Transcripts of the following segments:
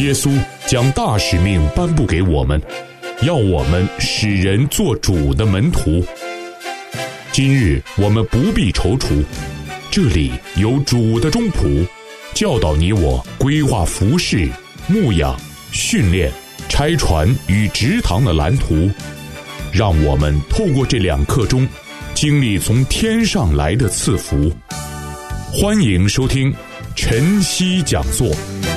耶稣将大使命颁布给我们，要我们使人做主的门徒。今日我们不必踌躇，这里有主的中仆，教导你我规划服事、牧养、训练、拆船与植堂的蓝图，让我们透过这2课中经历从天上来的赐福。欢迎收听晨曦讲座。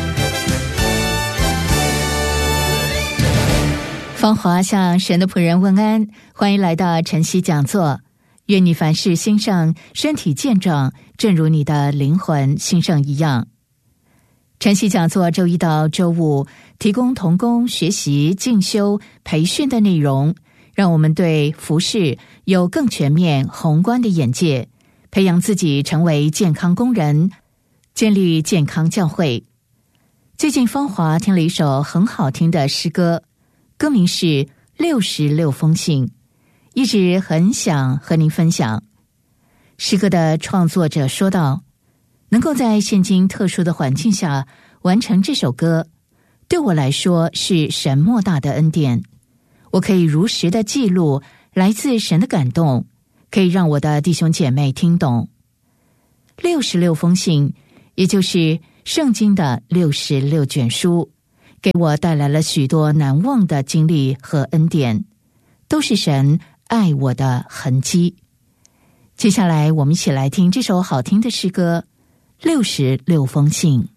芳华向神的仆人问安，欢迎来到晨曦讲座。愿你凡事兴盛，身体健壮，正如你的灵魂兴盛一样。晨曦讲座周一到周五提供同工学习、进修、培训的内容，让我们对服事有更全面宏观的眼界，培养自己成为健康工人，建立健康教会。最近芳华听了一首很好听的诗歌，歌名是《66封信》，一直很想和您分享。诗歌的创作者说道，能够在现今特殊的环境下完成这首歌，对我来说是神莫大的恩典。我可以如实的记录来自神的感动，可以让我的弟兄姐妹听懂。66封信，也就是圣经的66卷书，给我带来了许多难忘的经历和恩典，都是神爱我的痕迹。接下来我们一起来听这首好听的诗歌《66封信》。